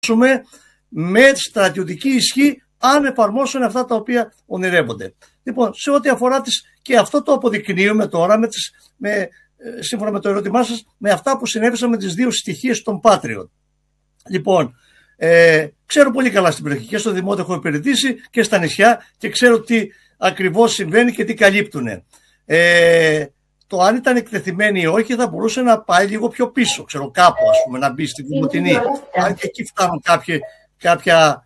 με στρατιωτική ισχύ αν εφαρμόσουν αυτά τα οποία ονειρεύονται. Λοιπόν, σε ό,τι αφορά και αυτό το αποδεικνύουμε τώρα σύμφωνα με το ερώτημά σας, με αυτά που συνέβησαν με τις δύο στοιχείες των Patriot. Λοιπόν, ξέρω πολύ καλά στην περιοχή, και στο Δημότιο έχω υπηρετήσει και στα νησιά, και ξέρω τι ακριβώς συμβαίνει και τι καλύπτουν. Το αν ήταν εκτεθειμένοι ή όχι θα μπορούσε να πάει λίγο πιο πίσω, ξέρω, κάπου, ας πούμε, να μπει στη Δημοτινή. Αν και εκεί φτάνουν κάποια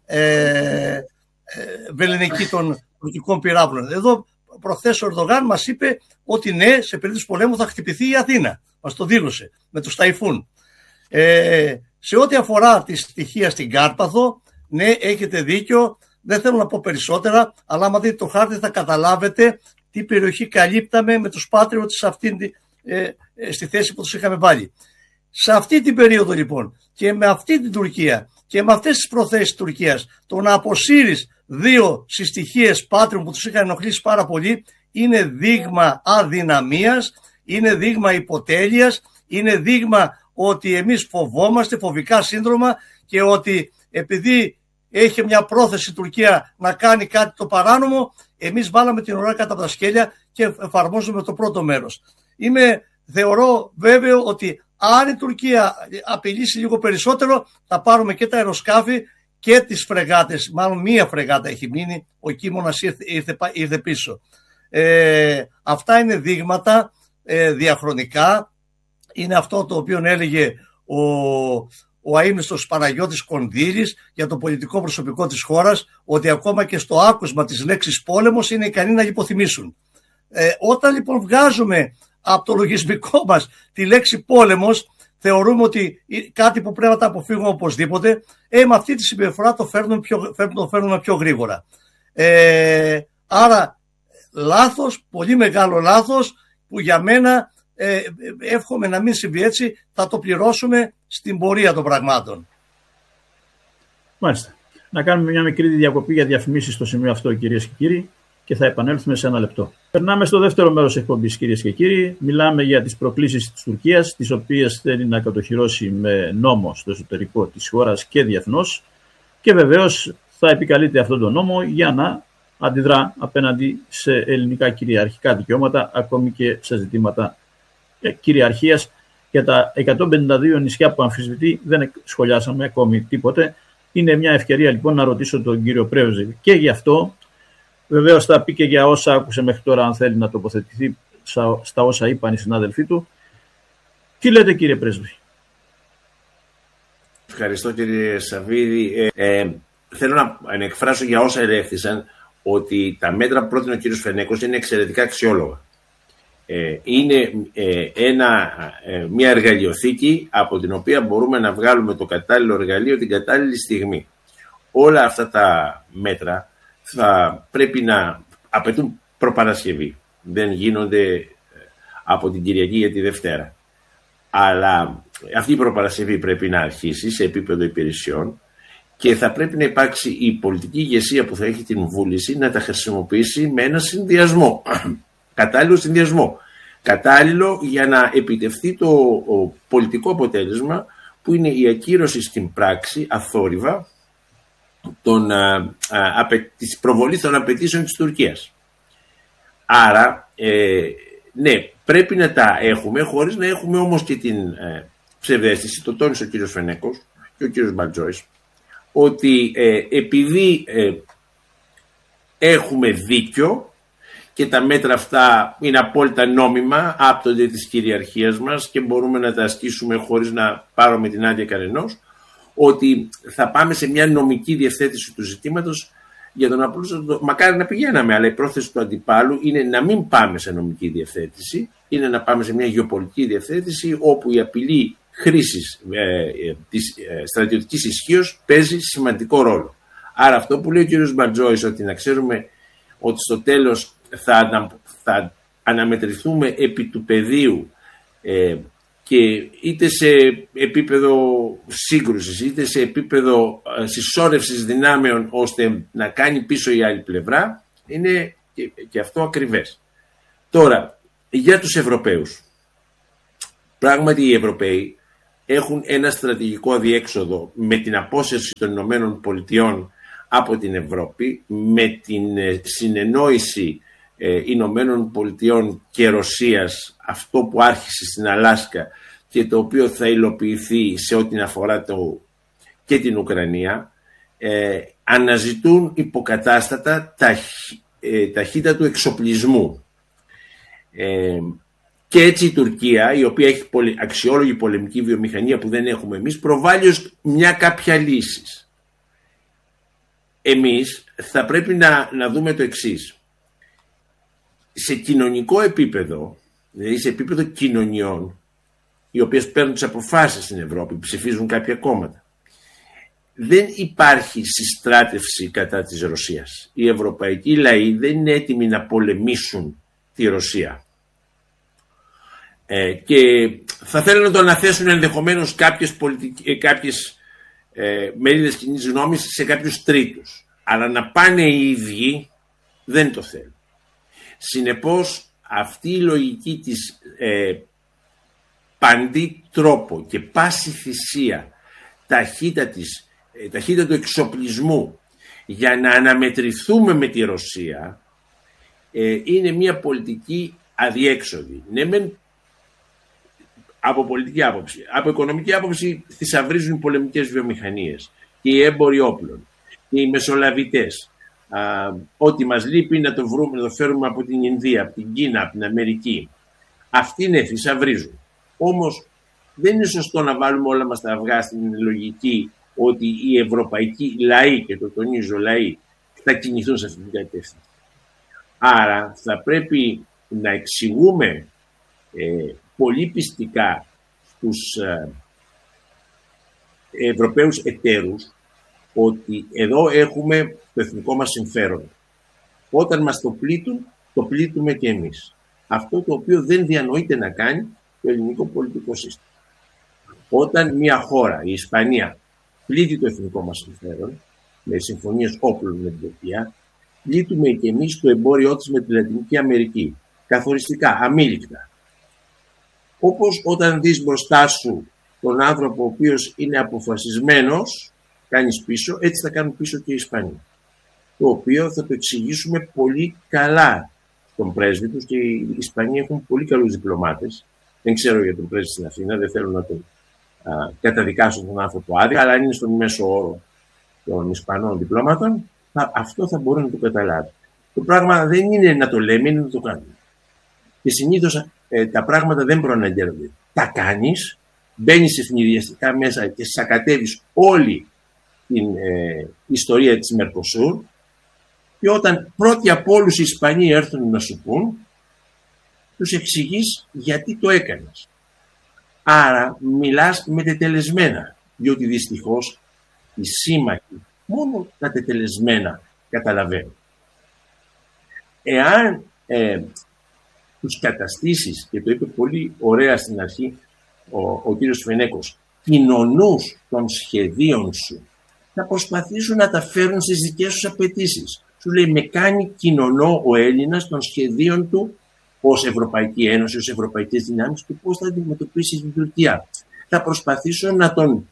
βεληνική των τουρκικών πυράβλων. Εδώ προχθές ο Ερντογάν μας είπε ότι ναι, σε περίπτωση πολέμου θα χτυπηθεί η Αθήνα. Μας το δήλωσε με τους Ταϊφούν. Σε ό,τι αφορά τη στοιχεία στην Κάρπαθο, ναι, έχετε δίκιο. Δεν θέλω να πω περισσότερα, αλλά άμα δείτε το χάρτη θα καταλάβετε τι περιοχή καλύπταμε με τους Patriot στη θέση που τους είχαμε βάλει. Σε αυτή την περίοδο λοιπόν και με αυτή την Τουρκία και με αυτές τις προθέσεις της Τουρκίας, το να αποσύρεις δύο συστοιχίες Patriot που τους είχαν ενοχλήσει πάρα πολύ είναι δείγμα αδυναμίας, είναι δείγμα υποτέλειας, είναι δείγμα ότι εμείς φοβόμαστε, φοβικά σύνδρομα, και ότι επειδή έχει μια πρόθεση η Τουρκία να κάνει κάτι το παράνομο, εμείς βάλαμε την ουρά κάτω από τα σκέλια και εφαρμόζουμε το πρώτο μέρος. Θεωρώ βέβαιο ότι αν η Τουρκία απειλήσει λίγο περισσότερο, θα πάρουμε και τα αεροσκάφη και τις φρεγάτες. Μάλλον μία φρεγάτα έχει μείνει, ο Κίμωνας ήρθε πίσω. Αυτά είναι δείγματα διαχρονικά. Είναι αυτό το οποίο έλεγε ο αείμνηστος Παναγιώτης Κονδύλης για το πολιτικό προσωπικό της χώρας, ότι ακόμα και στο άκουσμα της λέξης πόλεμος είναι ικανοί να λιποθυμήσουν. Όταν λοιπόν βγάζουμε από το λογισμικό μας τη λέξη πόλεμος, θεωρούμε ότι κάτι που πρέπει να τα αποφύγουμε οπωσδήποτε, με αυτή τη συμπεριφορά το φέρνουμε πιο γρήγορα. Άρα λάθος, πολύ μεγάλο λάθος, που για μένα εύχομαι να μην συμβεί έτσι, θα το πληρώσουμε στην πορεία των πραγμάτων. Μάλιστα. Να κάνουμε μια μικρή διακοπή για διαφημίσεις στο σημείο αυτό, κυρίες και κύριοι, και θα επανέλθουμε σε ένα λεπτό. Περνάμε στο δεύτερο μέρος της εκπομπής, κυρίες και κύριοι. Μιλάμε για τις προκλήσεις της Τουρκίας, τις οποίες θέλει να κατοχυρώσει με νόμο στο εσωτερικό της χώρας και διεθνώς, και βεβαίως θα επικαλείται αυτόν τον νόμο για να αντιδρά απέναντι σε ελληνικά κυριαρχικά δικαιώματα, ακόμη και σε ζητήματα κυριαρχίας. Για τα 152 νησιά που αμφισβητεί δεν σχολιάσαμε ακόμη τίποτε. Είναι μια ευκαιρία λοιπόν να ρωτήσω τον κύριο Πρέβεζη και γι' αυτό. Βεβαίως θα πει και για όσα άκουσε μέχρι τώρα, αν θέλει να τοποθετηθεί στα όσα είπαν οι συνάδελφοί του. Τι λέτε, κύριε Πρέσβη? Ευχαριστώ, κύριε Σαββίδη. Θέλω να εκφράσω για όσα ελέγχθησαν ότι τα μέτρα που πρότεινε ο κύριος Φενέκος είναι εξαιρετικά αξιόλογα. Είναι μια εργαλειοθήκη από την οποία μπορούμε να βγάλουμε το κατάλληλο εργαλείο την κατάλληλη στιγμή. Όλα αυτά τα μέτρα θα πρέπει να απαιτούν προπαρασκευή. Δεν γίνονται από την Κυριακή για τη Δευτέρα. Αλλά αυτή η προπαρασκευή πρέπει να αρχίσει σε επίπεδο υπηρεσιών και θα πρέπει να υπάρξει η πολιτική ηγεσία που θα έχει την βούληση να τα χρησιμοποιήσει με ένα συνδυασμό. Κατάλληλο συνδυασμό. Κατάλληλο για να επιτευχθεί το πολιτικό αποτέλεσμα που είναι η ακύρωση στην πράξη αθόρυβα της προβολής των απαιτήσεων της Τουρκίας. Άρα, ναι, πρέπει να τα έχουμε, χωρίς να έχουμε όμως και την ψευδαίσθηση, το τόνισε ο κύριος Φενέκος και ο κύριος Μπαλτζόης, ότι επειδή έχουμε δίκιο και τα μέτρα αυτά είναι απόλυτα νόμιμα, άπτονται της κυριαρχίας μας και μπορούμε να τα ασκήσουμε χωρίς να πάρουμε την άδεια κανενός, ότι θα πάμε σε μια νομική διευθέτηση του ζητήματος για τον απλούστατο. Μακάρι να πηγαίναμε, αλλά η πρόθεση του αντιπάλου είναι να μην πάμε σε νομική διευθέτηση, είναι να πάμε σε μια γεωπολιτική διευθέτηση όπου η απειλή χρήσης της στρατιωτικής ισχύως παίζει σημαντικό ρόλο. Άρα αυτό που λέει ο κύριος Μπαρτζόης, ότι να ξέρουμε ότι στο τέλος θα αναμετρηθούμε επί του πεδίου και είτε σε επίπεδο σύγκρουσης είτε σε επίπεδο συσσόρευσης δυνάμεων ώστε να κάνει πίσω η άλλη πλευρά, είναι και αυτό ακριβές. Τώρα, για τους Ευρωπαίους. Πράγματι οι Ευρωπαίοι έχουν ένα στρατηγικό αδιέξοδο με την απόσυρση των Ηνωμένων Πολιτειών από την Ευρώπη, με την συνεννόηση Ηνωμένων Πολιτειών και Ρωσίας, αυτό που άρχισε στην Αλάσκα και το οποίο θα υλοποιηθεί σε ό,τι αφορά και την Ουκρανία, αναζητούν υποκατάστατα ταχύτητα του εξοπλισμού. Και έτσι η Τουρκία, η οποία έχει αξιόλογη πολεμική βιομηχανία που δεν έχουμε εμείς, προβάλλει ως μια κάποια λύση. Εμείς θα πρέπει να δούμε το εξής. Σε κοινωνικό επίπεδο, δηλαδή σε επίπεδο κοινωνιών, οι οποίες παίρνουν τις αποφάσεις στην Ευρώπη, ψηφίζουν κάποια κόμματα, δεν υπάρχει συστράτευση κατά της Ρωσίας. Οι ευρωπαϊκοί λαοί δεν είναι έτοιμοι να πολεμήσουν τη Ρωσία. Και θα θέλουν να το αναθέσουν ενδεχομένως κάποιες μερίδες κοινής γνώμης σε κάποιους τρίτους. Αλλά να πάνε οι ίδιοι δεν το θέλουν. Συνεπώς αυτή η λογική της παντή τρόπο και πάση θυσία ταχύτητα του εξοπλισμού για να αναμετρηθούμε με τη Ρωσία είναι μια πολιτική αδιέξοδη. Ναι, μεν από πολιτική άποψη. Από οικονομική άποψη θησαυρίζουν οι πολεμικές βιομηχανίες και οι έμποροι όπλων και οι μεσολαβητές. Ό,τι μας λείπει να το βρούμε, να το φέρουμε από την Ινδία, από την Κίνα, από την Αμερική. Αυτοί ναι, θησαυρίζουν. Όμως δεν είναι σωστό να βάλουμε όλα μας τα αυγά στην λογική ότι οι ευρωπαϊκοί λαοί, και το τονίζω λαοί, θα κινηθούν σε αυτή την κατεύθυνση. Άρα θα πρέπει να εξηγούμε πολύ πιστικά στους Ευρωπαίους εταίρους ότι εδώ έχουμε το εθνικό μας συμφέρον. Όταν μας το πλήττουμε και εμείς. Αυτό το οποίο δεν διανοείται να κάνει το ελληνικό πολιτικό σύστημα. Όταν μια χώρα, η Ισπανία, πλήττει το εθνικό μας συμφέρον, με συμφωνίες όπλων με την Τουρκία, πλήττουμε και εμείς το εμπόριό της με τη Λατινική Αμερική. Καθοριστικά, αμήλικτα. Όπως όταν δεις μπροστά σου τον άνθρωπο ο οποίος είναι αποφασισμένος, κάνεις πίσω, έτσι θα κάνουν πίσω και οι Ισπανοί. Το οποίο θα το εξηγήσουμε πολύ καλά στον πρέσβη τους, και οι Ισπανοί έχουν πολύ καλούς διπλωμάτες. Δεν ξέρω για τον πρέσβη στην Αθήνα, δεν θέλω να τον καταδικάσω τον άνθρωπο άδεια, αλλά αν είναι στον μέσο όρο των Ισπανών διπλωμάτων, αυτό θα μπορεί να το καταλάβει. Το πράγμα δεν είναι να το λέμε, είναι να το κάνουμε. Και συνήθως τα πράγματα δεν προαναγγέλλονται. Τα κάνεις, μπαίνεις σε ευνηδιαστικά μέσα και σακατεύεις όλη την ιστορία της Μερκοσούρ, και όταν πρώτοι από όλους οι Ισπανοί έρθουν να σου πούν, τους εξηγείς γιατί το έκανες. Άρα μιλάς με τετελεσμένα, διότι δυστυχώς οι σύμμαχοι μόνο τα τετελεσμένα καταλαβαίνουν. Εάν τους καταστήσεις, και το είπε πολύ ωραία στην αρχή ο κύριος Φενέκος, κοινωνούς των σχεδίων σου, θα προσπαθήσουν να τα φέρουν στις δικές τους απαιτήσεις. Σου λέει, με κάνει κοινωνό ο Έλληνας των σχεδίων του ως Ευρωπαϊκή Ένωση, ως Ευρωπαϊκές Δυνάμεις, και πώς θα αντιμετωπίσει την Τουρκία. Θα προσπαθήσω να τον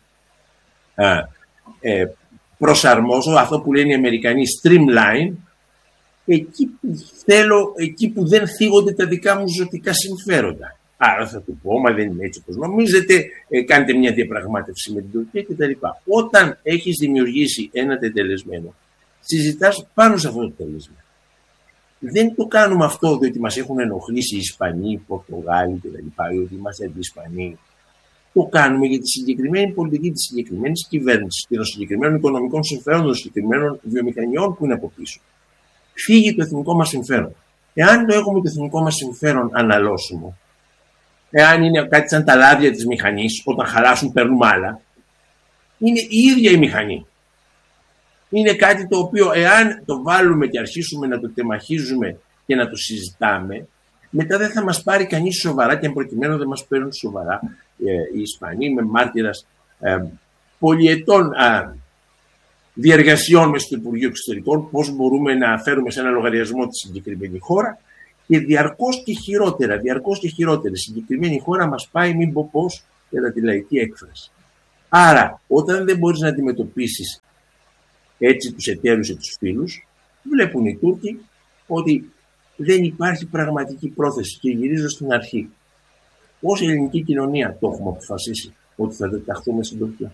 προσαρμόσω, αυτό που λένε οι Αμερικανοί, streamline, εκεί που θέλω, εκεί που δεν θίγονται τα δικά μου ζωτικά συμφέροντα. Άρα θα του πω, μα δεν είναι έτσι όπως νομίζετε, κάντε μια διαπραγμάτευση με την Τουρκία κτλ. Όταν έχεις δημιουργήσει ένα τετελεσμένο, συζητάς πάνω σε αυτό το τετελεσμένο. Δεν το κάνουμε αυτό διότι μας έχουν ενοχλήσει οι Ισπανοί, οι Πορτογάλοι κτλ. Ή ότι είμαστε αντισπανοί. Το κάνουμε για τη συγκεκριμένη πολιτική της συγκεκριμένης κυβέρνησης και των συγκεκριμένων οικονομικών συμφέροντων, των συγκεκριμένων βιομηχανιών που είναι από πίσω. Φύγει το εθνικό μας συμφέρον. Εάν το έχουμε το εθνικό μας συμφέρον αναλώσιμο, εάν είναι κάτι σαν τα λάδια της μηχανής, όταν χαλάσουν παίρνουμε άλλα, είναι η ίδια η μηχανή. Είναι κάτι το οποίο εάν το βάλουμε και αρχίσουμε να το τεμαχίζουμε και να το συζητάμε, μετά δεν θα μας πάρει κανείς σοβαρά, και εν προκειμένου δεν μας παίρνουν σοβαρά οι Ισπανοί, με μάρτυρας πολυετών διεργασιών μες στο Υπουργείο Εξωτερικών, πώς μπορούμε να φέρουμε σε ένα λογαριασμό τη συγκεκριμένη χώρα, και διαρκώς και χειρότερα. Η συγκεκριμένη χώρα μας πάει, μην πω πώς, κατά τη λαϊκή έκφραση. Άρα, όταν δεν μπορείς να αντιμετωπίσεις έτσι τους εταίρους και τους φίλους, βλέπουν οι Τούρκοι ότι δεν υπάρχει πραγματική πρόθεση. Και γυρίζω στην αρχή. Ως ελληνική κοινωνία το έχουμε αποφασίσει ότι θα δεταχθούμε στην Τουρκία.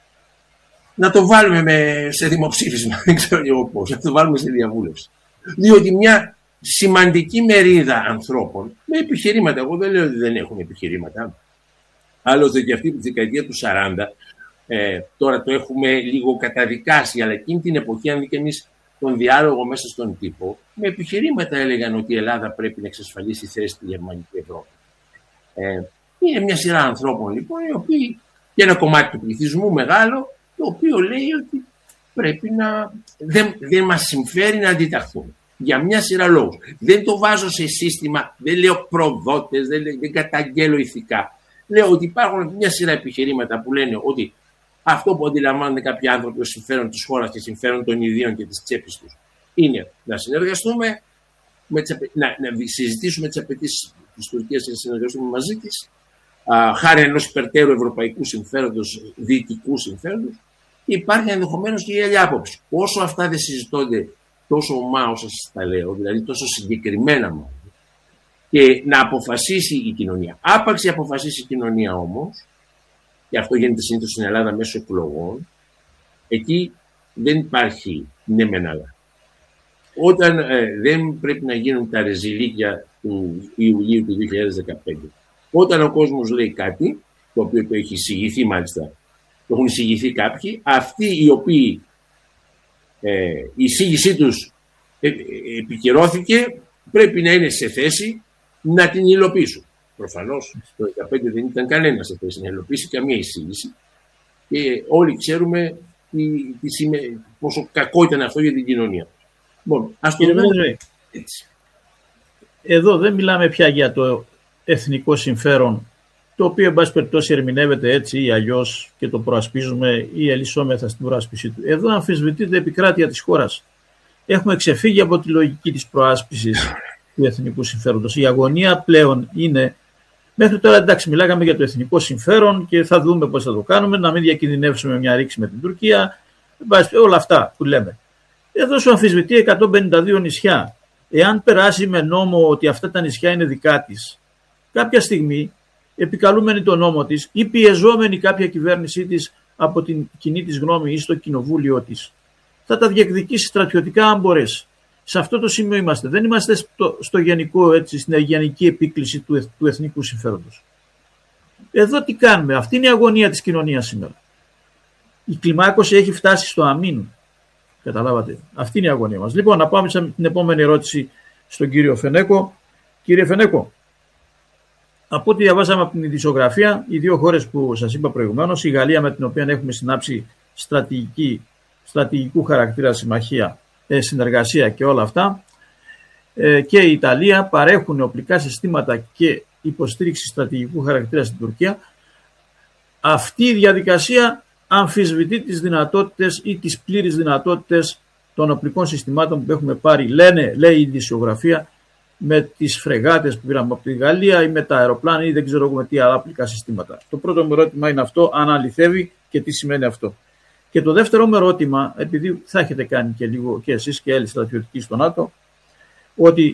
Να το βάλουμε σε δημοψήφισμα, δεν ξέρω εγώ πώς, να το βάλουμε σε διαβούλευση. Διότι μια σημαντική μερίδα ανθρώπων με επιχειρήματα, εγώ δεν λέω ότι δεν έχουν επιχειρήματα, άλλωστε και αυτή τη δεκαετία του 40, τώρα το έχουμε λίγο καταδικάσει, αλλά εκείνη την εποχή, αν δείτε εμείς τον διάλογο μέσα στον τύπο, με επιχειρήματα έλεγαν ότι η Ελλάδα πρέπει να εξασφαλίσει θέση στη γερμανική Ευρώπη. Είναι μια σειρά ανθρώπων λοιπόν, οι οποίοι, και ένα κομμάτι του πληθυσμού μεγάλο, το οποίο λέει ότι πρέπει να, δεν μας συμφέρει να αντιταχθούμε. Για μια σειρά λόγους. Δεν το βάζω σε σύστημα, δεν λέω προδότες, δεν καταγγέλω ηθικά. Λέω ότι υπάρχουν μια σειρά επιχειρήματα που λένε ότι αυτό που αντιλαμβάνονται κάποιοι άνθρωποι ως συμφέρον της χώρας και συμφέρον των ιδίων και της τσέπης τους είναι να συνεργαστούμε, να συζητήσουμε τις απαιτήσεις της Τουρκίας και να συνεργαστούμε μαζί της, χάρη ενός υπερτέρου ευρωπαϊκού συμφέροντος, διοικητικού συμφέροντος. Υπάρχει ενδεχομένως και η άλλη άποψη. Όσο αυτά δεν συζητώνται τόσο ομά όσο σας τα λέω, δηλαδή τόσο συγκεκριμένα μόνο, και να αποφασίσει η κοινωνία. Άπαξ αποφασίσει η κοινωνία όμως, και αυτό γίνεται συνήθως στην Ελλάδα μέσω εκλογών, εκεί δεν υπάρχει ναι μεν αλλά. Όταν δεν πρέπει να γίνουν τα ρεζιλίκια του Ιουλίου του 2015, όταν ο κόσμος λέει κάτι, το οποίο το έχει εισηγηθεί μάλιστα, το έχουν εισηγηθεί κάποιοι, αυτοί οι οποίοι η εισήγησή τους επικυρώθηκε, πρέπει να είναι σε θέση να την υλοποιήσουν. Προφανώς το 2015 δεν ήταν κανένα σε θέση να υλοποιήσει καμία εισήγηση και όλοι ξέρουμε πόσο κακό ήταν αυτό για την κοινωνία. Λοιπόν, ας το δούμε έτσι. Εδώ δεν μιλάμε πια για το εθνικό συμφέρον, το οποίο εν πάση περιπτώσει ερμηνεύεται έτσι ή αλλιώς και το προασπίζουμε ή ελισσόμεθα στην προάσπιση του. Εδώ αμφισβητείται η επικράτεια της χώρας. Έχουμε ξεφύγει από τη λογική της προάσπισης του εθνικού συμφέροντος. Η αγωνία πλέον είναι, μέχρι τώρα εντάξει μιλάγαμε για το εθνικό συμφέρον και θα δούμε πώς θα το κάνουμε, να μην διακινδυνεύσουμε μια ρήξη με την Τουρκία, όλα αυτά που λέμε. Εδώ σου αμφισβητεί 152 νησιά. Εάν περάσει με νόμο ότι αυτά τα νησιά είναι δικά της, κάποια στιγμή επικαλούμενη τον νόμο της ή πιεζόμενη κάποια κυβέρνησή της από την κοινή της γνώμη ή στο κοινοβούλιο της, θα τα διεκδικήσει στρατιωτικά αν μπορέσει. Σε αυτό το σημείο είμαστε. Δεν είμαστε στο γενικό, έτσι, στην γενική επίκληση του εθνικού συμφέροντος. Εδώ τι κάνουμε. Αυτή είναι η αγωνία της κοινωνίας σήμερα. Η κλιμάκωση έχει φτάσει στο αμήν. Καταλάβατε. Αυτή είναι η αγωνία μας. Λοιπόν, να πάμε στην επόμενη ερώτηση στον κύριο Φενέκο. Κύριε Φενέκο, από ό,τι διαβάσαμε από την ειδησιογραφία, οι δύο χώρες που σας είπα προηγουμένως, η Γαλλία με την οποία έχουμε συνάψει στρατηγικού χαρακτήρα συμμαχία, συνεργασία και όλα αυτά, και η Ιταλία παρέχουν οπλικά συστήματα και υποστήριξη στρατηγικού χαρακτήρα στην Τουρκία. Αυτή η διαδικασία αμφισβητεί τις δυνατότητες ή τις πλήρεις δυνατότητες των οπλικών συστημάτων που έχουμε πάρει, λέει η ειδησιογραφία, με τις φρεγάτες που πήραμε από τη Γαλλία ή με τα αεροπλάνα ή δεν ξέρω με τι άλλα οπλικά συστήματα. Το πρώτο μου ερώτημα είναι αυτό, αν αληθεύει και τι σημαίνει αυτό. Και το δεύτερο μου ερώτημα, επειδή θα έχετε κάνει και λίγο και εσείς και άλλοι στρατιωτικοί στο ΝΑΤΟ, ότι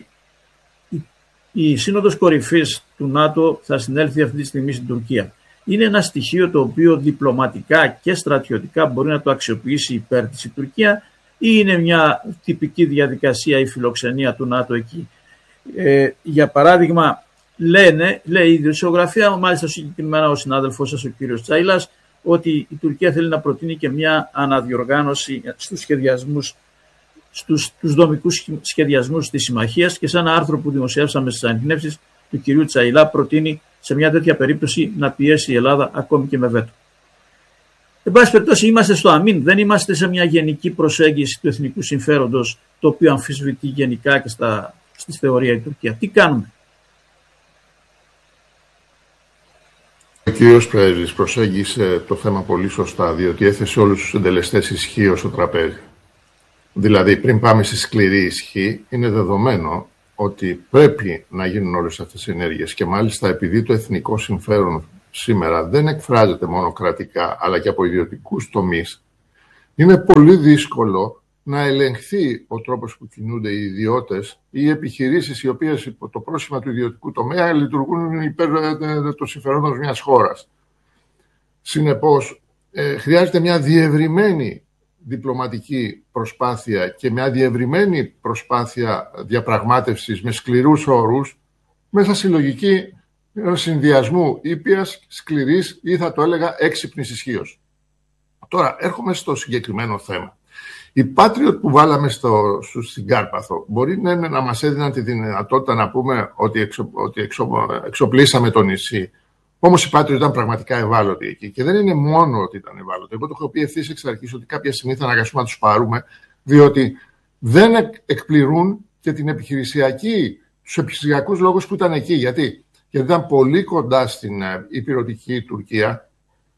η Σύνοδος Κορυφής του ΝΑΤΟ θα συνέλθει αυτή τη στιγμή στην Τουρκία. Είναι ένα στοιχείο το οποίο διπλωματικά και στρατιωτικά μπορεί να το αξιοποιήσει υπέρ της η Τουρκία ή είναι μια τυπική διαδικασία η φιλοξενία του ΝΑΤΟ εκεί. Για παράδειγμα, λέει η ειδησιογραφία, μάλιστα συγκεκριμένα ο συνάδελφός σας ο κύριος Τσάιλας, ότι η Τουρκία θέλει να προτείνει και μια αναδιοργάνωση στους σχεδιασμούς, στους δομικούς σχεδιασμούς της συμμαχίας, και σε ένα άρθρο που δημοσιεύσαμε στις ανιχνεύσεις του κυρίου Τσαϊλά προτείνει σε μια τέτοια περίπτωση να πιέσει η Ελλάδα ακόμη και με βέτο. Εν πάση περιπτώσει, είμαστε στο αμήν, δεν είμαστε σε μια γενική προσέγγιση του εθνικού συμφέροντος, το οποίο αμφισβητεί γενικά και στη θεωρία η Τουρκία. Τι κάνουμε? Ο κύριος Πρέσβης προσέγγισε το θέμα πολύ σωστά, διότι έθεσε όλους τους συντελεστές ισχύω στο τραπέζι. Δηλαδή, πριν πάμε στη σκληρή ισχύ, είναι δεδομένο ότι πρέπει να γίνουν όλες αυτές οι ενέργειες και μάλιστα επειδή το εθνικό συμφέρον σήμερα δεν εκφράζεται μόνο κρατικά, αλλά και από ιδιωτικούς τομείς, είναι πολύ δύσκολο να ελεγχθεί ο τρόπος που κινούνται οι ιδιώτες ή οι επιχειρήσεις οι οποίες υπό το πρόσημα του ιδιωτικού τομέα λειτουργούν υπέρ των συμφερόντων μιας χώρας. Συνεπώς, χρειάζεται μια διευρυμένη διπλωματική προσπάθεια και μια διευρυμένη προσπάθεια διαπραγμάτευσης με σκληρούς όρους μέσα στη λογική συνδυασμού ήπιας, σκληρής ή θα το έλεγα έξυπνης ισχύως. Τώρα έρχομαι στο συγκεκριμένο θέμα. Οι Patriot που βάλαμε στην Κάρπαθο μπορεί να μας έδιναν τη δυνατότητα να πούμε ότι εξοπλίσαμε το νησί. Όμως οι Patriot ήταν πραγματικά ευάλωτοι εκεί. Και δεν είναι μόνο ότι ήταν ευάλωτοι. Εγώ το έχω πει ευθύς εξ αρχής ότι κάποια στιγμή θα αναγκαστούμε να τους πάρουμε, διότι δεν εκπληρούν και τους επιχειρησιακούς λόγους που ήταν εκεί. Γιατί ήταν πολύ κοντά στην υπηρετική Τουρκία.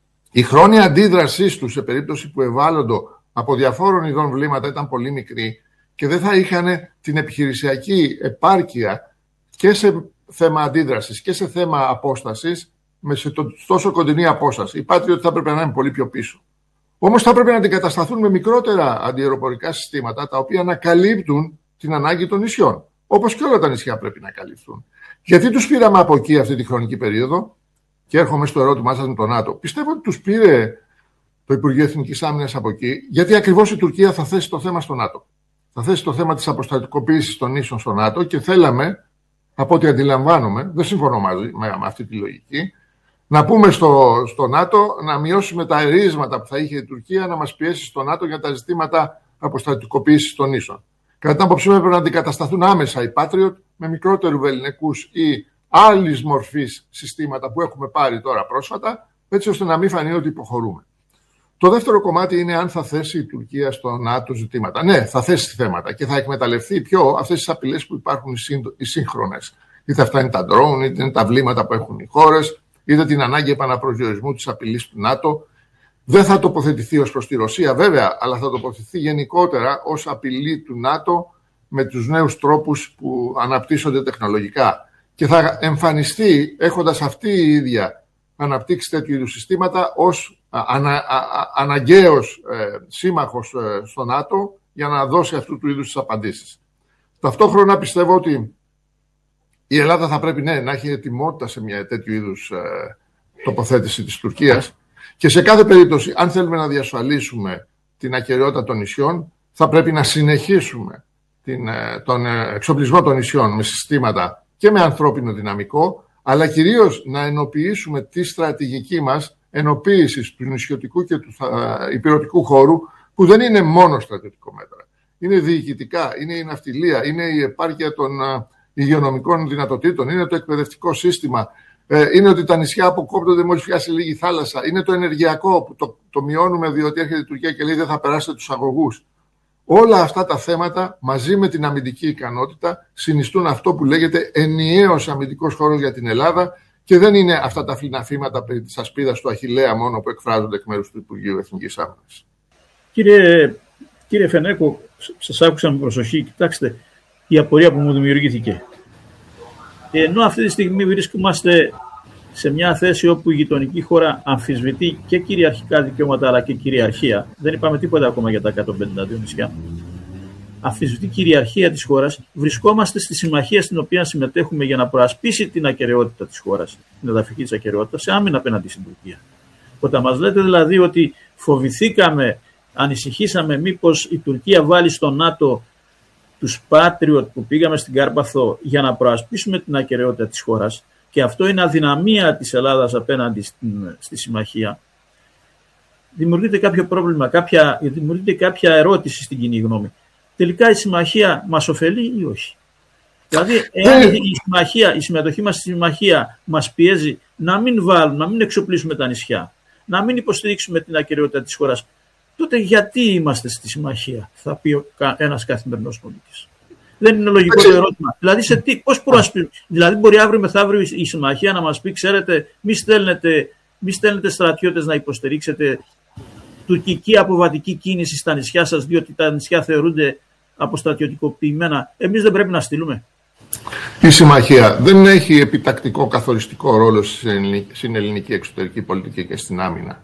Η χρόνια αντίδρασή τους σε περίπτωση που ευάλωτο από διαφόρων ειδών βλήματα ήταν πολύ μικρή και δεν θα είχαν την επιχειρησιακή επάρκεια και σε θέμα αντίδρασης και σε θέμα απόστασης με τόσο κοντινή απόσταση. Οι Patriot θα έπρεπε να είναι πολύ πιο πίσω. Όμως θα έπρεπε να αντικατασταθούν με μικρότερα αντιαεροπορικά συστήματα τα οποία να καλύπτουν την ανάγκη των νησιών. Όπως και όλα τα νησιά πρέπει να καλυφθούν. Γιατί τους πήραμε από εκεί αυτή τη χρονική περίοδο, και έρχομαι στο ερώτημά σας με το ΝΑΤΟ. Πιστεύω ότι τους πήρε το Υπουργείο Εθνικής Άμυνας από εκεί, γιατί ακριβώς η Τουρκία θα θέσει το θέμα στο ΝΑΤΟ. Θα θέσει το θέμα της αποστρατικοποίησης των νήσων στο ΝΑΤΟ και θέλαμε, από ό,τι αντιλαμβάνομαι, δεν συμφωνώ μαζί με αυτή τη λογική, να πούμε στο ΝΑΤΟ να μειώσουμε τα ερίσματα που θα είχε η Τουρκία, να μας πιέσει στο ΝΑΤΟ για τα ζητήματα αποστρατικοποίησης των νήσων. Κατά την άποψή μου έπρεπε να αντικατασταθούν άμεσα οι Patriot με μικρότερου ελληνικούς ή άλλης μορφής συστήματα που έχουμε πάρει τώρα πρόσφατα, έτσι ώστε να μην φανεί ότι υποχωρούμε. Το δεύτερο κομμάτι είναι αν θα θέσει η Τουρκία στο ΝΑΤΟ ζητήματα. Ναι, θα θέσει θέματα και θα εκμεταλλευτεί πιο αυτές τις απειλές που υπάρχουν οι σύγχρονες. Είτε αυτά είναι τα drone, είτε είναι τα βλήματα που έχουν οι χώρες, είτε την ανάγκη επαναπροσδιορισμού της απειλής του ΝΑΤΟ. Δεν θα τοποθετηθεί ως προς τη Ρωσία βέβαια, αλλά θα τοποθετηθεί γενικότερα ως απειλή του ΝΑΤΟ με τους νέους τρόπους που αναπτύσσονται τεχνολογικά. Και θα εμφανιστεί έχοντας αυτή η ίδια αναπτύξει τέτοιου είδους συστήματα ως αναγκαίος σύμμαχος στο ΝΑΤΟ για να δώσει αυτού του είδους τις απαντήσεις. Ταυτόχρονα πιστεύω ότι η Ελλάδα θα πρέπει να έχει ετοιμότητα σε μια τέτοιου είδους τοποθέτηση της Τουρκίας και σε κάθε περίπτωση, αν θέλουμε να διασφαλίσουμε την ακεραιότητα των νησιών, θα πρέπει να συνεχίσουμε τον εξοπλισμό των νησιών με συστήματα και με ανθρώπινο δυναμικό, αλλά κυρίως να ενοποιήσουμε τη στρατηγική μας ενοποίησης του νησιωτικού και του υπηρετικού χώρου, που δεν είναι μόνο στρατιωτικό μέτρα. Είναι διοικητικά, είναι η ναυτιλία, είναι η επάρκεια των υγειονομικών δυνατοτήτων, είναι το εκπαιδευτικό σύστημα, είναι ότι τα νησιά αποκόπτονται μόλις φτιάσει λίγη θάλασσα, είναι το ενεργειακό που το μειώνουμε διότι έρχεται η Τουρκία και λέει δεν θα περάσετε τους αγωγούς. Όλα αυτά τα θέματα μαζί με την αμυντική ικανότητα συνιστούν αυτό που λέγεται ενιαίος αμυντικός χώρος για την Ελλάδα και δεν είναι αυτά τα φλιναφήματα περί της ασπίδας του Αχιλλέα μόνο που εκφράζονται εκ μέρους του Υπουργείου Εθνικής Άμυνας. Κύριε Φενέκο, σας άκουσα με προσοχή. Κοιτάξτε, η απορία που μου δημιουργήθηκε. Ενώ αυτή τη στιγμή βρίσκομαστε σε μια θέση όπου η γειτονική χώρα αμφισβητεί και κυριαρχικά δικαιώματα αλλά και κυριαρχία, δεν είπαμε τίποτα ακόμα για τα 152 νησιά, αμφισβητεί κυριαρχία της χώρας, βρισκόμαστε στη συμμαχία στην οποία συμμετέχουμε για να προασπίσει την ακεραιότητα της χώρας, την εδαφική της ακεραιότητα, σε άμυνα απέναντι στην Τουρκία. Όταν μας λέτε δηλαδή ότι φοβηθήκαμε, ανησυχήσαμε μήπως η Τουρκία βάλει στο ΝΑΤΟ τους Patriot που πήγαμε στην Κάρπαθο για να προασπίσουμε την ακεραιότητα της χώρας, και αυτό είναι αδυναμία της Ελλάδας απέναντι στη συμμαχία, δημιουργείται κάποιο πρόβλημα, δημιουργείται κάποια ερώτηση στην κοινή γνώμη. Τελικά η συμμαχία μας ωφελεί ή όχι? Δηλαδή, εάν η συμμετοχή μας στη συμμαχία μας πιέζει να μην εξοπλίσουμε τα νησιά, να μην υποστηρίξουμε την ακεραιότητα της χώρας, τότε γιατί είμαστε στη συμμαχία, θα πει ένας καθημερινός πολίτης. Δεν είναι λογικό το ερώτημα. Δηλαδή, δηλαδή μπορεί αύριο μεθαύριο η συμμαχία να μας πει, ξέρετε, μη στέλνετε στρατιώτες να υποστηρίξετε τουρκική αποβατική κίνηση στα νησιά σας, διότι τα νησιά θεωρούνται αποστρατιωτικοποιημένα. Εμείς δεν πρέπει να στείλουμε? Η συμμαχία δεν έχει επιτακτικό καθοριστικό ρόλο στην ελληνική εξωτερική πολιτική και στην άμυνα.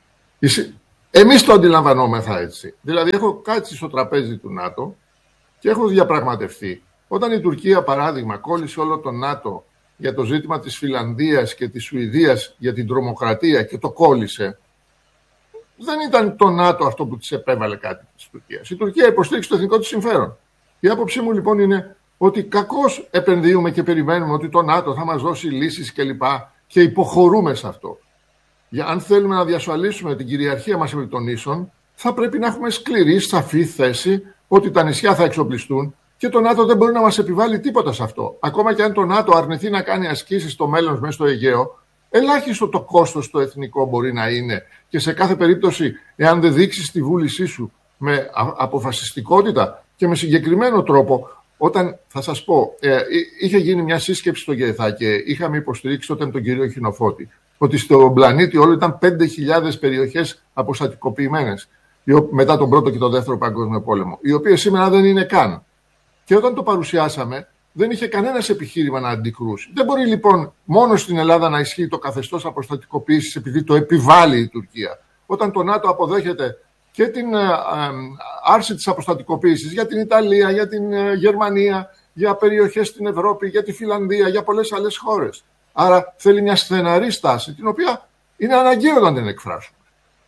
Εμείς το αντιλαμβανόμεθα έτσι. Δηλαδή έχω κάτσει στο τραπέζι του ΝΑΤΟ και έχω διαπραγματευτεί. Όταν η Τουρκία, παράδειγμα, κόλλησε όλο το ΝΑΤΟ για το ζήτημα της Φιλανδίας και της Σουηδίας για την τρομοκρατία και το κόλλησε, δεν ήταν το ΝΑΤΟ αυτό που της επέβαλε κάτι της Τουρκίας. Η Τουρκία υποστήριξε το εθνικό της συμφέρον. Η άποψή μου λοιπόν είναι ότι κακώς επενδύουμε και περιμένουμε ότι το ΝΑΤΟ θα μας δώσει λύσεις κλπ. Και υποχωρούμε σε αυτό. Αν θέλουμε να διασφαλίσουμε την κυριαρχία μας επί των νήσων, θα πρέπει να έχουμε σκληρή, σαφή θέση ότι τα νησιά θα εξοπλιστούν και το ΝΑΤΟ δεν μπορεί να μας επιβάλλει τίποτα σε αυτό. Ακόμα και αν το ΝΑΤΟ αρνηθεί να κάνει ασκήσεις στο μέλλον μέσα στο Αιγαίο, ελάχιστο το κόστος το εθνικό μπορεί να είναι. Και σε κάθε περίπτωση, εάν δεν δείξεις τη βούλησή σου με αποφασιστικότητα και με συγκεκριμένο τρόπο, όταν θα σας πω, είχε γίνει μια σύσκεψη στο ΓΕΘΑ και είχαμε υποστηρίξει τότε τον κύριο Χινοφώτη, ότι στον πλανήτη όλο ήταν 5.000 περιοχές αποστατικοποιημένες μετά τον Πρώτο και τον Δεύτερο Παγκόσμιο Πόλεμο, οι οποίες σήμερα δεν είναι καν. Και όταν το παρουσιάσαμε, δεν είχε κανένας επιχείρημα να αντικρούσει. Δεν μπορεί λοιπόν μόνο στην Ελλάδα να ισχύει το καθεστώς αποστατικοποίησης επειδή το επιβάλλει η Τουρκία. Όταν το ΝΑΤΟ αποδέχεται και την άρση της αποστατικοποίησης για την Ιταλία, για την Γερμανία, για περιοχές στην Ευρώπη, για τη Φιλανδία, για πολλές άλλες χώρες. Άρα θέλει μια στεναρή στάση, την οποία είναι αναγκαίο να την εκφράσουμε.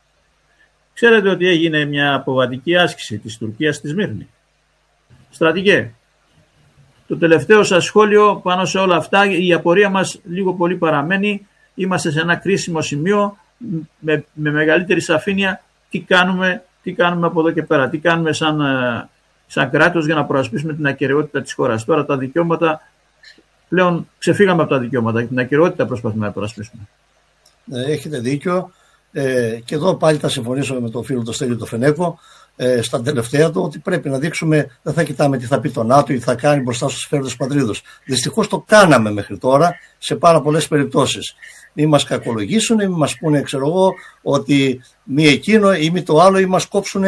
Ξέρετε ότι έγινε μια αποβατική άσκηση της Τουρκίας στη Σμύρνη. Στρατηγέ, το τελευταίο σας σχόλιο πάνω σε όλα αυτά, η απορία μας λίγο πολύ παραμένει. Είμαστε σε ένα κρίσιμο σημείο με μεγαλύτερη σαφήνεια τι κάνουμε από εδώ και πέρα. Τι κάνουμε σαν κράτος για να προασπίσουμε την ακεραιότητα της χώρας. Τώρα τα δικαιώματα, πλέον ξεφύγαμε από τα δικαιώματα και την ακεραιότητα προσπαθούμε να προασπίσουμε. Έχετε δίκιο. Και εδώ πάλι θα συμφωνήσω με τον φίλο τον Στέλιο τον Φενέκο στα τελευταία του ότι πρέπει να δείξουμε, δεν θα κοιτάμε τι θα πει το ΝΑΤΟ ή τι θα κάνει μπροστά στους συμφέροντες της πατρίδος. Δυστυχώς το κάναμε μέχρι τώρα σε πάρα πολλές περιπτώσεις. Μη μας κακολογήσουν, μη μας πούνε, ξέρω εγώ, ότι μη εκείνο ή μη το άλλο ή μας κόψουν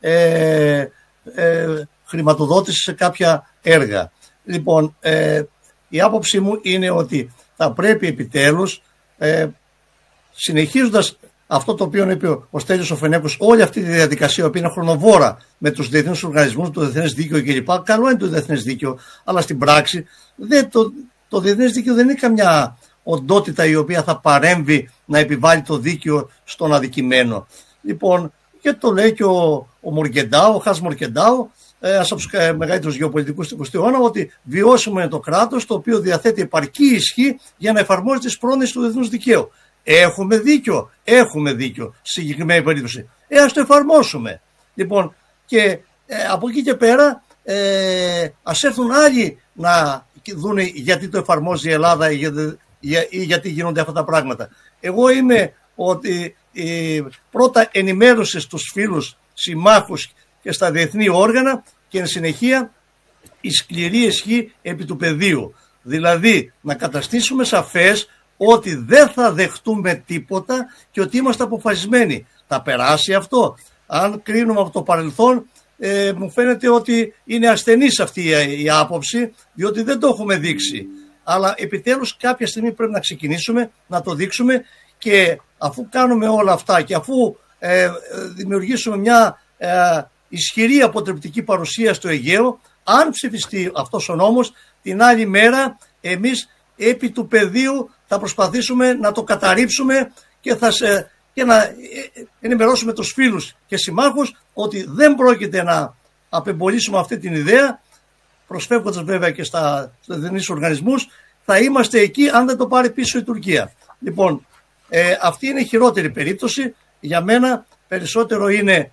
χρηματοδότηση σε κάποια έργα. Λοιπόν, η άποψή μου είναι ότι θα πρέπει επιτέλους, συνεχίζοντας αυτό το οποίο είπε ο Στέλιος ο Φενέκος, όλη αυτή τη διαδικασία που είναι χρονοβόρα με τους διεθνείς οργανισμούς, το διεθνές δίκαιο κλπ. Καλό είναι το διεθνές δίκαιο, αλλά στην πράξη το διεθνές δίκαιο δεν είναι καμιά οντότητα η οποία θα παρέμβει να επιβάλλει το δίκαιο στον αδικημένο. Λοιπόν, και το λέει και ο Μοργκεντάου, ο Χας Μοργκεντάου, ένας από τους μεγαλύτερους γεωπολιτικούς του 20ου αιώνα, ότι βιώσιμο είναι το κράτος το οποίο διαθέτει επαρκή ισχύ για να εφαρμόζει τις πρόνοιες του διεθνούς δικαίου. Έχουμε δίκιο στη συγκεκριμένη περίπτωση. Ας το εφαρμόσουμε. Λοιπόν, και από εκεί και πέρα ας έρθουν άλλοι να δουν γιατί το εφαρμόζει η Ελλάδα ή γιατί γίνονται αυτά τα πράγματα. Εγώ είμαι ότι πρώτα ενημέρωσε στους φίλους συμμάχους και στα διεθνή όργανα και εν συνεχεία η σκληρή ισχύ επί του πεδίου. Δηλαδή να καταστήσουμε σαφές ότι δεν θα δεχτούμε τίποτα και ότι είμαστε αποφασισμένοι. Θα περάσει αυτό. Αν κρίνουμε από το παρελθόν, μου φαίνεται ότι είναι ασθενής αυτή η άποψη, διότι δεν το έχουμε δείξει. Αλλά επιτέλους κάποια στιγμή πρέπει να ξεκινήσουμε, να το δείξουμε, και αφού κάνουμε όλα αυτά και αφού δημιουργήσουμε μια ισχυρή αποτρεπτική παρουσία στο Αιγαίο, αν ψηφιστεί αυτός ο νόμος, την άλλη μέρα εμείς επί του πεδίου θα προσπαθήσουμε να το καταρρίψουμε και να ενημερώσουμε τους φίλους και συμμάχους ότι δεν πρόκειται να απεμπολίσουμε αυτή την ιδέα, προσφεύγοντας βέβαια και στους διεθνείς οργανισμούς. Θα είμαστε εκεί αν δεν το πάρει πίσω η Τουρκία. Λοιπόν, αυτή είναι η χειρότερη περίπτωση. Για μένα περισσότερο είναι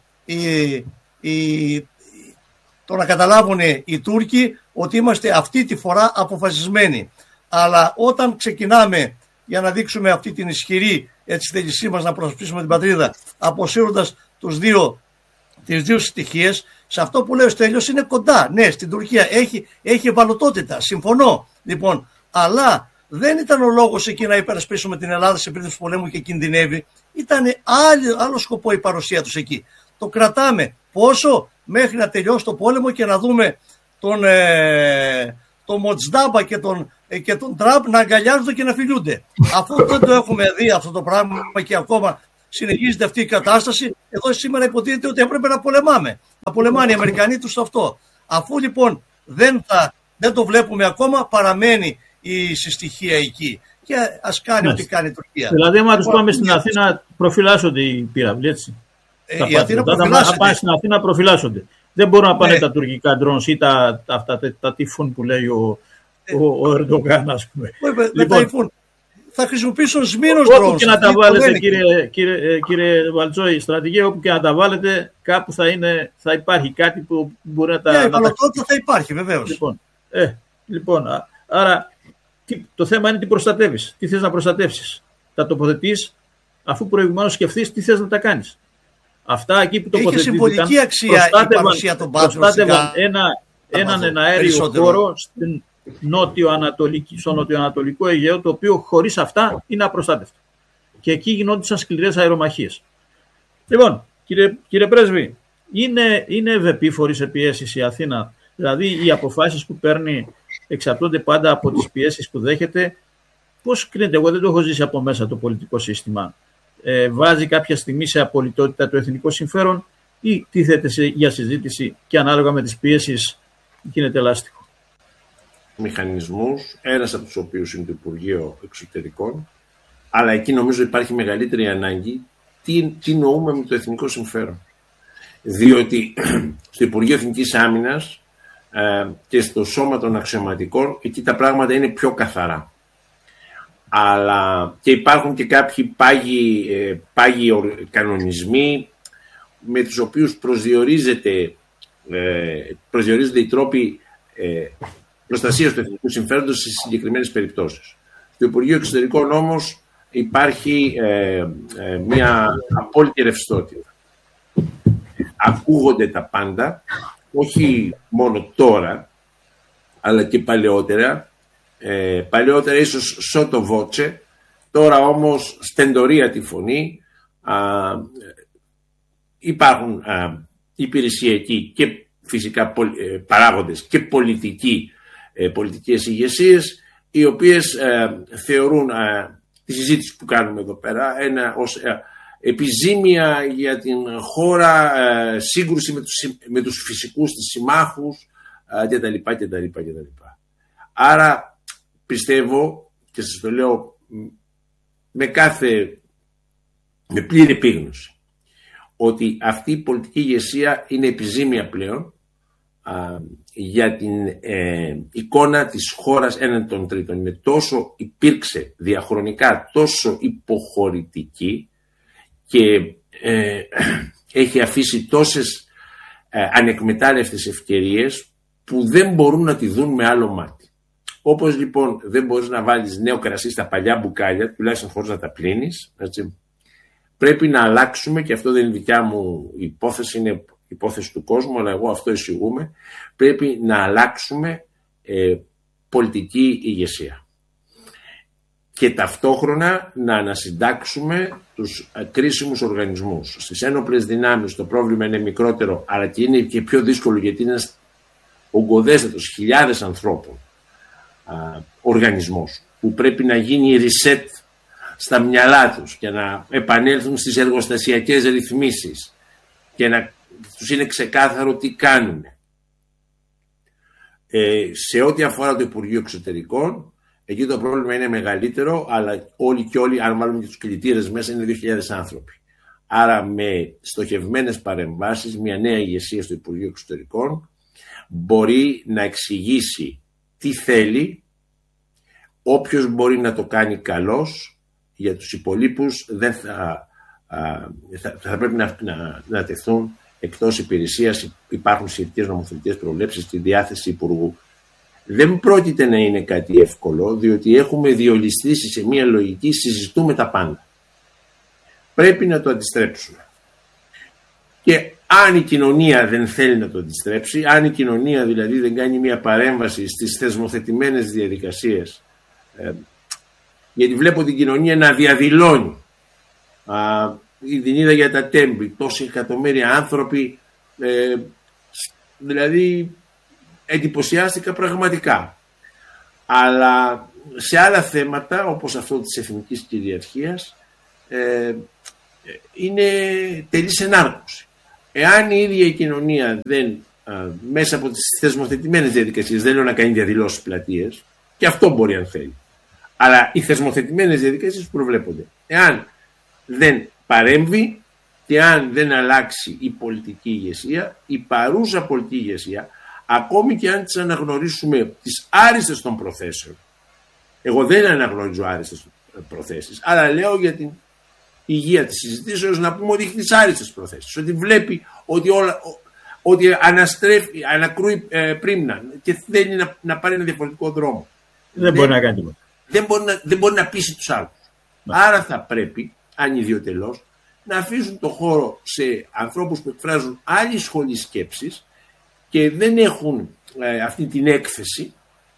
το να καταλάβουν οι Τούρκοι ότι είμαστε αυτή τη φορά αποφασισμένοι. Αλλά όταν ξεκινάμε για να δείξουμε αυτή την ισχυρή θέλησή μας να προσπίσουμε την πατρίδα, αποσύροντας τις δύο στοιχείες, σε αυτό που λέει ο Στέλιος είναι κοντά. Ναι, στην Τουρκία έχει ευαλωτότητα, συμφωνώ. Λοιπόν, αλλά δεν ήταν ο λόγος εκεί να υπερασπίσουμε την Ελλάδα σε περίπτωση πολέμου και κινδυνεύει. Ήταν άλλο σκοπό η παρουσία τους εκεί. Το κρατάμε πόσο? Μέχρι να τελειώσει το πόλεμο και να δούμε τον Μοτζντάμπα και τον Τραμπ να αγκαλιάζονται και να φιλούνται. Αφού δεν το έχουμε δει αυτό το πράγμα και ακόμα συνεχίζεται αυτή η κατάσταση, εδώ σήμερα υποτίθεται ότι έπρεπε να πολεμάμε. Να πολεμάνε οι Αμερικανοί τους αυτό. Αφού λοιπόν δεν το βλέπουμε ακόμα, παραμένει η συστοιχία εκεί. Και ας κάνει ό,τι κάνει η Τουρκία. Δηλαδή, άμα τους πάμε στην Αθήνα, προφυλάσσονται οι πύραυλοι, έτσι. Η Αθήνα προφυλάσσεται. Πάνε στην Αθήνα, προφυλάσσονται. Δεν μπορούν να πάνε τα τουρκικά drones ή τα τυφούν που λέει ο Ερντογάν, ας πούμε. Λοιπόν, θα χρησιμοποιήσουν σμήνος drones. drones. Όπου και να τα βάλετε, κύριε Βαλτζόη, στρατηγέ, όπου και να τα βάλετε, κάπου θα υπάρχει κάτι που μπορεί να τα... Ναι, η βαλωτότητα θα υπάρχει, βεβαίως. Λοιπόν, άρα το θέμα είναι τι προστατεύεις. Τι θες να προστατεύσεις. Τα τοποθετείς, αφού προηγουμένως σκεφτείς τι θες να τα κάνεις. Αυτά εκεί που τοποθετήθηκαν, είχε συμβολική αξία η παρουσία των μπάτσων. Προστάτευαν έναν εναέριο χώρο στο νοτιοανατολικό Αιγαίο, το οποίο χωρίς αυτά είναι απροστάτευτο. Και εκεί γινόντουσαν σκληρές αερομαχίες. Λοιπόν, κύριε Πρέσβη, είναι ευεπίφορη σε πιέσεις η Αθήνα? Δηλαδή οι αποφάσεις που παίρνει εξαρτώνται πάντα από τις πιέσεις που δέχεται. Πώς κρίνεται? Εγώ δεν το έχω ζήσει από μέσα το πολιτικό σύστημα. Βάζει κάποια στιγμή σε απολυτότητα το εθνικό συμφέρον ή τίθεται για συζήτηση και ανάλογα με τις πιέσεις γίνεται ελάστιχο? Μηχανισμούς, ένας από τους οποίους είναι το Υπουργείο Εξωτερικών, αλλά εκεί νομίζω υπάρχει μεγαλύτερη ανάγκη τι νοούμε με το εθνικό συμφέρον. Διότι στο Υπουργείο Εθνικής Άμυνας και στο Σώμα των Αξιωματικών εκεί τα πράγματα είναι πιο καθαρά. Αλλά και υπάρχουν και κάποιοι πάγιοι κανονισμοί με τους οποίους προσδιορίζονται οι τρόποι προστασίας του εθνικού συμφέροντος σε συγκεκριμένες περιπτώσεις. Στο Υπουργείο Εξωτερικών όμως υπάρχει μια απόλυτη ρευστότητα. Ακούγονται τα πάντα, όχι μόνο τώρα, αλλά και παλαιότερα. Παλαιότερα ίσως σώτο βότσε, τώρα όμως στεντορία τη φωνή. Υπάρχουν υπηρεσιακοί και φυσικά παράγοντες και πολιτικές ηγεσίες, οι οποίες θεωρούν τη συζήτηση που κάνουμε εδώ πέρα ως επιζήμια για την χώρα, σύγκρουση με τους φυσικούς της συμμάχους κτλ. Άρα πιστεύω, και σας το λέω με πλήρη επίγνωση, ότι αυτή η πολιτική ηγεσία είναι επιζήμια πλέον για την εικόνα της χώρας έναν των τρίτων. Είναι τόσο, υπήρξε διαχρονικά τόσο υποχωρητική και έχει αφήσει τόσες ανεκμετάλλευτες ευκαιρίες που δεν μπορούν να τη δουν με άλλο μάτι. Όπως λοιπόν δεν μπορείς να βάλεις νέο κρασί στα παλιά μπουκάλια, τουλάχιστον χωρίς να τα πλύνεις, έτσι. Πρέπει να αλλάξουμε, και αυτό δεν είναι δικιά μου υπόθεση, είναι υπόθεση του κόσμου, αλλά εγώ αυτό εισηγούμε. Πρέπει να αλλάξουμε πολιτική ηγεσία. Και ταυτόχρονα να ανασυντάξουμε τους κρίσιμους οργανισμούς. Στις ένοπλες δυνάμεις το πρόβλημα είναι μικρότερο, αλλά και είναι και πιο δύσκολο, γιατί είναι ογκωδέστατος χιλιάδες ανθρώπων οργανισμός, που πρέπει να γίνει reset στα μυαλά τους και να επανέλθουν στις εργοστασιακές ρυθμίσεις και να τους είναι ξεκάθαρο τι κάνουν. Σε ό,τι αφορά το Υπουργείο Εξωτερικών, εκεί το πρόβλημα είναι μεγαλύτερο, αλλά όλοι, αν βάλουμε και τους κλητήρες μέσα, είναι 2.000 άνθρωποι. Άρα με στοχευμένες παρεμβάσεις, μια νέα ηγεσία στο Υπουργείο Εξωτερικών μπορεί να εξηγήσει τι θέλει. Όποιος μπορεί να το κάνει καλώς, για τους υπολείπους δεν θα πρέπει να τεθούν εκτός υπηρεσίας. Υπάρχουν σχετικές νομοθετικές προβλέψεις στη διάθεση υπουργού. Δεν πρόκειται να είναι κάτι εύκολο, διότι έχουμε διολιστήσει σε μια λογική, συζητούμε τα πάντα. Πρέπει να το αντιστρέψουμε. Και αν η κοινωνία δεν θέλει να το αντιστρέψει, αν η κοινωνία δηλαδή δεν κάνει μια παρέμβαση στις θεσμοθετημένες διαδικασίες, γιατί βλέπω την κοινωνία να διαδηλώνει, την είδα για τα Τέμπη, τόσοι εκατομμύρια άνθρωποι, δηλαδή εντυπωσιάστηκα πραγματικά. Αλλά σε άλλα θέματα, όπως αυτό της εθνικής κυριαρχίας, είναι τελής ενάρκωση. Εάν η ίδια η κοινωνία δεν, μέσα από τις θεσμοθετημένες διαδικασίες, δεν λέω να κάνει διαδηλώσεις πλατείες, και αυτό μπορεί αν θέλει, αλλά οι θεσμοθετημένες διαδικασίες προβλέπονται. Εάν δεν παρέμβει και αν δεν αλλάξει η πολιτική ηγεσία, η παρούσα πολιτική ηγεσία, ακόμη και αν τις αναγνωρίσουμε τις άριστες των προθέσεων, εγώ δεν αναγνωρίζω άριστες προθέσεις, αλλά λέω για την υγεία της συζητήσεως να πούμε ότι έχει τις άριστες προθέσεις, ότι βλέπει ότι ανακρούει πρίμνα και θέλει να πάρει ένα διαφορετικό δρόμο. Δεν μπορεί να κάνει τίποτα. Δεν μπορεί να πείσει τους άλλους. Άρα θα πρέπει, αν ιδιωτελώς, να αφήσουν το χώρο σε ανθρώπους που εκφράζουν άλλη σχολή σκέψης και δεν έχουν αυτή την έκθεση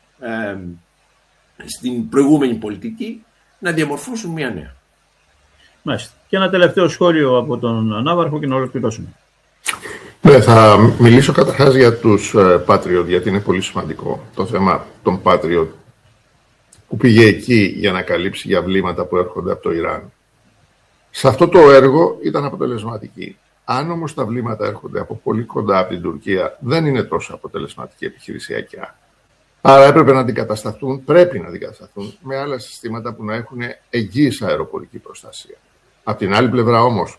στην προηγούμενη πολιτική, να διαμορφώσουν μια νέα. Μάλιστα. Και ένα τελευταίο σχόλιο από τον Ναύαρχο και να ολοκληρώσουμε. Ναι, θα μιλήσω καταρχάς για τους Patriot, γιατί είναι πολύ σημαντικό το θέμα των Patriot, που πήγε εκεί για να καλύψει για βλήματα που έρχονται από το Ιράν. Σε αυτό το έργο ήταν αποτελεσματική. Αν όμως τα βλήματα έρχονται από πολύ κοντά από την Τουρκία, δεν είναι τόσο αποτελεσματική επιχειρησιακά. Άρα πρέπει να αντικατασταθούν με άλλα συστήματα που να έχουν εγγύης αεροπορική προστασία. Απ' την άλλη πλευρά όμως,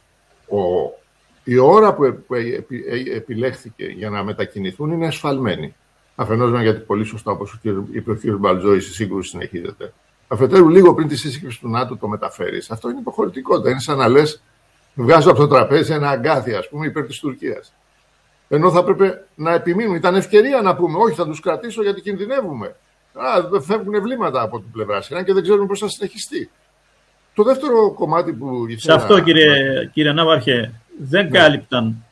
η ώρα που επιλέχθηκε για να μετακινηθούν είναι εσφαλμένη. Αφενός γιατί πολύ σωστά, όπως είπε ο κ. Μπαλτζόης, η σύγκρουση συνεχίζεται. Αφετέρου, λίγο πριν τη σύσκεψη του ΝΑΤΟ το μεταφέρεις. Αυτό είναι υποχωρητικότητα. Είναι σαν να λες, βγάζω από το τραπέζι ένα αγκάθι, ας πούμε, υπέρ της Τουρκίας. Ενώ θα έπρεπε να επιμείνουν. Ήταν ευκαιρία να πούμε, όχι, θα τους κρατήσω γιατί κινδυνεύουμε. Φεύγουν βλήματα από την πλευρά Ιράν και δεν ξέρουν πώς θα συνεχιστεί. Το δεύτερο κομμάτι που ήθελα. Σε αυτό, κύριε Ναύαρχε, δεν κάλυπταν.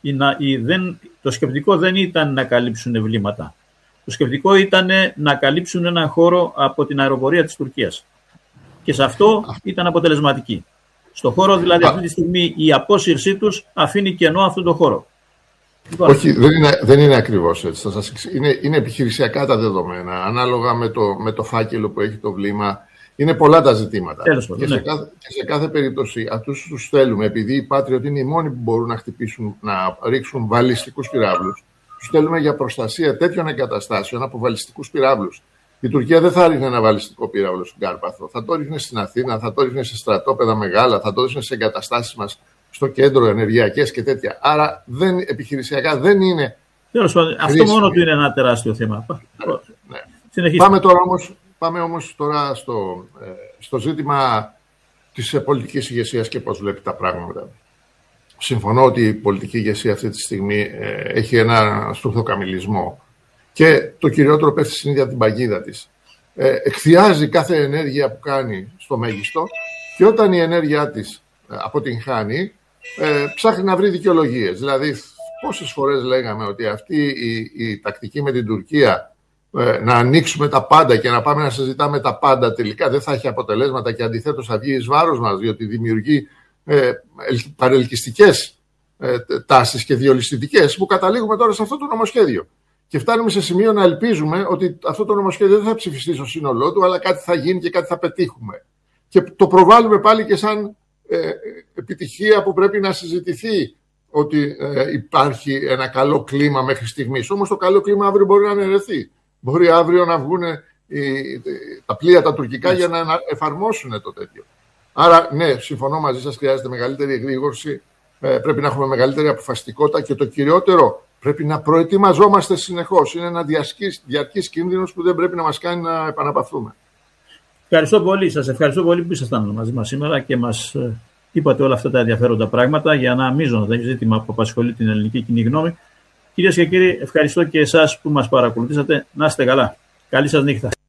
Το σκεπτικό δεν ήταν να καλύψουν βλήματα. Το σκεπτικό ήταν να καλύψουν έναν χώρο από την αεροπορία της Τουρκίας. Και σε αυτό ήταν αποτελεσματική. Στο χώρο, δηλαδή, αυτή τη στιγμή η απόσυρσή τους αφήνει κενό αυτόν τον χώρο. Όχι, δεν είναι ακριβώς έτσι. Είναι επιχειρησιακά τα δεδομένα. Ανάλογα με το φάκελο που έχει το βλήμα, είναι πολλά τα ζητήματα. Και σε κάθε περίπτωση, αυτούς τους θέλουμε, επειδή οι Patriot είναι οι μόνοι που μπορούν να χτυπήσουν, να ρίξουν βαλιστικούς πυράβλους. Τους θέλουμε για προστασία τέτοιων εγκαταστάσεων από βαλιστικούς πυράβλους. Η Τουρκία δεν θα ρίχνει ένα βαλιστικό πύραυλο στην Κάρπαθο. Θα το ρίχνει στην Αθήνα, θα το ρίχνει σε στρατόπεδα μεγάλα, θα το ρίχνει σε εγκαταστάσεις μας στο κέντρο, ενεργειακές και τέτοια. Άρα επιχειρησιακά δεν είναι. Αυτό μόνο του είναι ένα τεράστιο θέμα. Ναι. Πάμε όμως τώρα στο ζήτημα της πολιτικής ηγεσίας και πώς βλέπει τα πράγματα. Συμφωνώ ότι η πολιτική ηγεσία αυτή τη στιγμή έχει ένα στουρθοκαμιλισμό και το κυριότερο πέφτει στην ίδια την παγίδα της. Εκθιάζει κάθε ενέργεια που κάνει στο μέγιστο και όταν η ενέργειά της αποτυγχάνει, ψάχνει να βρει δικαιολογίες. Δηλαδή, πόσες φορές λέγαμε ότι αυτή η τακτική με την Τουρκία, να ανοίξουμε τα πάντα και να πάμε να συζητάμε τα πάντα, τελικά δεν θα έχει αποτελέσματα και αντιθέτως θα βγει εις βάρος μας, διότι δημιουργεί παρελκυστικές τάσεις και διολυστικές που καταλήγουμε τώρα σε αυτό το νομοσχέδιο. Και φτάνουμε σε σημείο να ελπίζουμε ότι αυτό το νομοσχέδιο δεν θα ψηφιστεί στο σύνολό του, αλλά κάτι θα γίνει και κάτι θα πετύχουμε. Και το προβάλλουμε πάλι και σαν επιτυχία που πρέπει να συζητηθεί, ότι υπάρχει ένα καλό κλίμα μέχρι στιγμής. Όμως το καλό κλίμα αύριο μπορεί να αναιρεθεί. Μπορεί αύριο να βγουν τα πλοία τα τουρκικά για να εφαρμόσουν το τέτοιο. Άρα, ναι, συμφωνώ μαζί σας, χρειάζεται μεγαλύτερη εγρήγορση, πρέπει να έχουμε μεγαλύτερη αποφασιστικότητα και το κυριότερο, πρέπει να προετοιμαζόμαστε συνεχώς. Είναι ένα διαρκής κίνδυνος που δεν πρέπει να μας κάνει να επαναπαυθούμε. Ευχαριστώ πολύ. Σας ευχαριστώ πολύ που ήσασταν μαζί μας σήμερα και μας είπατε όλα αυτά τα ενδιαφέροντα πράγματα για ένα μείζωνα ζήτημα που απασχολεί την ελληνική κοινή γνώμη. Κυρίες και κύριοι, ευχαριστώ και εσάς που μας παρακολουθήσατε. Να είστε καλά. Καλή σας νύχτα.